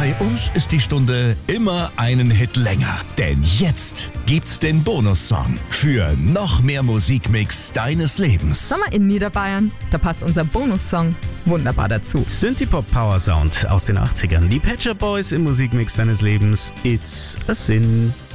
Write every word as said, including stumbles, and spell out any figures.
Bei uns ist die Stunde immer einen Hit länger. Denn jetzt gibt's den Bonussong für noch mehr Musikmix deines Lebens. Sommer in Niederbayern, da passt unser Bonussong wunderbar dazu. Synthie-Pop Power Sound aus den achtzigern. Die Pet Shop Boys im Musikmix deines Lebens. It's a Sin.